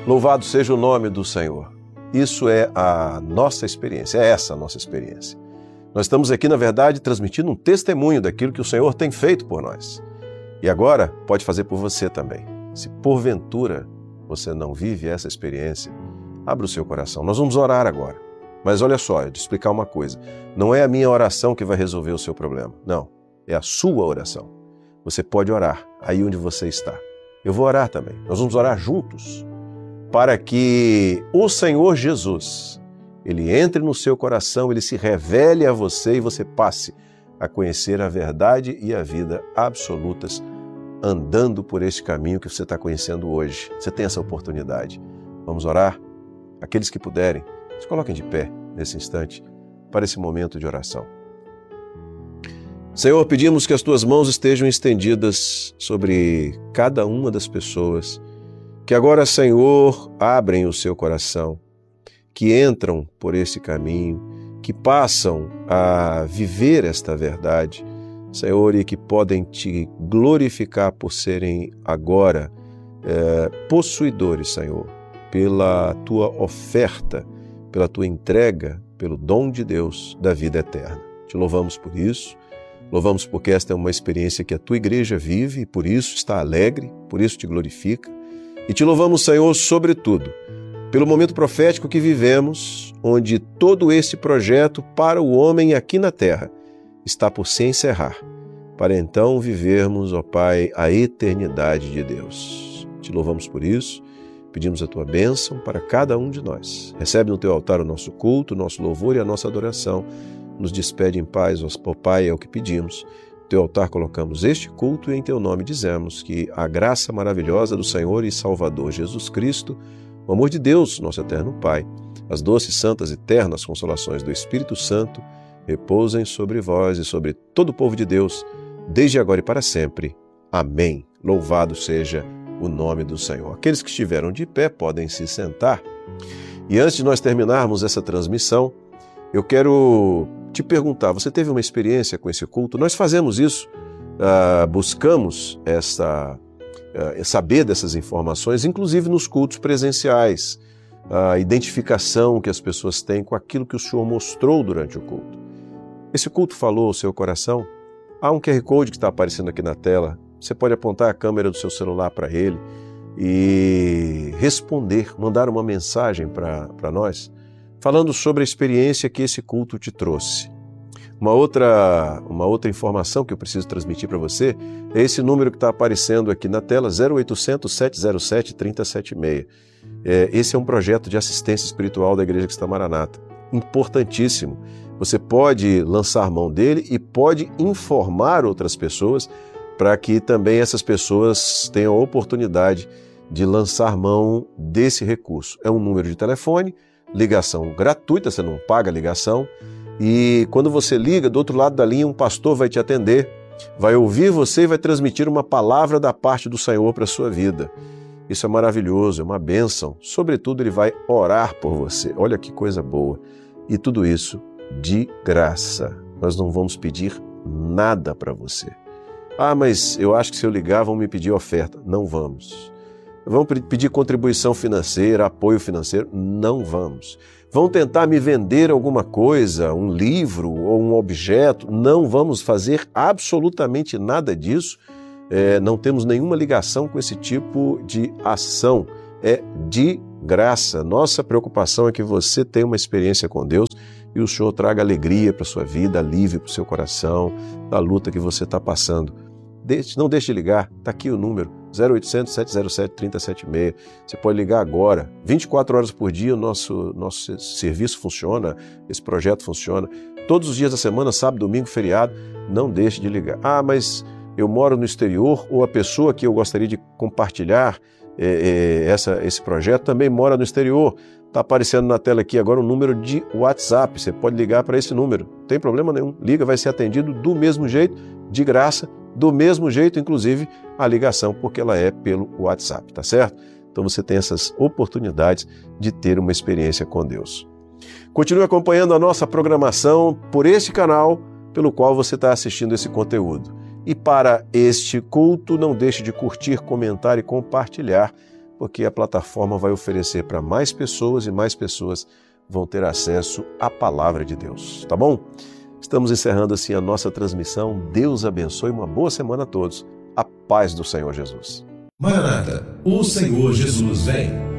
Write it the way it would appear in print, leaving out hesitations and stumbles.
Louvado seja o nome do Senhor. Isso é a nossa experiência, é essa a nossa experiência. Nós estamos aqui, na verdade, transmitindo um testemunho daquilo que o Senhor tem feito por nós. E agora pode fazer por você também. Se porventura você não vive essa experiência, abra o seu coração. Nós vamos orar agora. Mas olha só, eu te explicar uma coisa. Não é a minha oração que vai resolver o seu problema. Não, é a sua oração. Você pode orar aí onde você está. Eu vou orar também. Nós vamos orar juntos para que o Senhor Jesus, Ele entre no seu coração, Ele se revele a você e você passe a conhecer a verdade e a vida absolutas, andando por este caminho que você está conhecendo hoje. Você tem essa oportunidade. Vamos orar? Aqueles que puderem, se coloquem de pé nesse instante para esse momento de oração. Senhor, pedimos que as Tuas mãos estejam estendidas sobre cada uma das pessoas que agora, Senhor, abrem o seu coração, que entram por esse caminho, que passam a viver esta verdade, Senhor, e que podem Te glorificar por serem agora possuidores, Senhor, pela Tua oferta, pela Tua entrega, pelo dom de Deus da vida eterna. Te louvamos por isso, louvamos porque esta é uma experiência que a Tua igreja vive e por isso está alegre, por isso Te glorifica. E Te louvamos, Senhor, sobretudo, pelo momento profético que vivemos, onde todo este projeto para o homem aqui na terra está por se encerrar, para então vivermos, ó Pai, a eternidade de Deus. Te louvamos por isso, pedimos a Tua bênção para cada um de nós. Recebe no Teu altar o nosso culto, o nosso louvor e a nossa adoração. Nos despede em paz, ó Pai, é o que pedimos. No Teu altar colocamos este culto e em Teu nome dizemos que a graça maravilhosa do Senhor e Salvador Jesus Cristo, o amor de Deus, nosso eterno Pai, as doces, santas e ternas consolações do Espírito Santo repousem sobre vós e sobre todo o povo de Deus, desde agora e para sempre. Amém. Louvado seja o nome do Senhor. Aqueles que estiveram de pé podem se sentar. E antes de nós terminarmos essa transmissão, eu quero te perguntar, você teve uma experiência com esse culto? Nós fazemos isso, buscamos saber dessas informações, inclusive nos cultos presenciais, a identificação que as pessoas têm com aquilo que o Senhor mostrou durante o culto. Esse culto falou ao seu coração? Há um QR Code que está aparecendo aqui na tela. Você pode apontar a câmera do seu celular para ele e responder, mandar uma mensagem para nós, falando sobre a experiência que esse culto te trouxe. Uma outra informação que eu preciso transmitir para você é esse número que está aparecendo aqui na tela, 0800 707 3076. Esse é um projeto de assistência espiritual da Igreja Cristã Maranata. Importantíssimo. Você pode lançar mão dele e pode informar outras pessoas para que também essas pessoas tenham a oportunidade de lançar mão desse recurso. É um número de telefone, ligação gratuita, você não paga a ligação, e quando você liga, do outro lado da linha, um pastor vai te atender, vai ouvir você e vai transmitir uma palavra da parte do Senhor para a sua vida. Isso é maravilhoso, é uma bênção. Sobretudo, ele vai orar por você. Olha que coisa boa. E tudo isso de graça. Nós não vamos pedir nada para você. Ah, mas eu acho que se eu ligar vão me pedir oferta. Não vamos. Vão pedir contribuição financeira, apoio financeiro? Não vamos. Vão tentar me vender alguma coisa, um livro ou um objeto? Não vamos fazer absolutamente nada disso. Não temos nenhuma ligação com esse tipo de ação. É de graça. Nossa preocupação é que você tenha uma experiência com Deus e o Senhor traga alegria para a sua vida, alívio para o seu coração, da luta que você está passando. Não deixe de ligar, está aqui o número, 0800 707 3076. Você pode ligar agora, 24 horas por dia o nosso serviço funciona, esse projeto funciona. Todos os dias da semana, sábado, domingo, feriado, não deixe de ligar. Ah, mas eu moro no exterior, ou a pessoa que eu gostaria de compartilhar esse projeto também mora no exterior. Está aparecendo na tela aqui agora um número de WhatsApp, você pode ligar para esse número, não tem problema nenhum. Liga, vai ser atendido do mesmo jeito, de graça, do mesmo jeito, inclusive, a ligação, porque ela é pelo WhatsApp, tá certo? Então você tem essas oportunidades de ter uma experiência com Deus. Continue acompanhando a nossa programação por este canal pelo qual você está assistindo esse conteúdo. E para este culto, não deixe de curtir, comentar e compartilhar porque a plataforma vai oferecer para mais pessoas e mais pessoas vão ter acesso à palavra de Deus, tá bom? Estamos encerrando assim a nossa transmissão. Deus abençoe, uma boa semana a todos. A paz do Senhor Jesus. Maranata, o Senhor Jesus vem.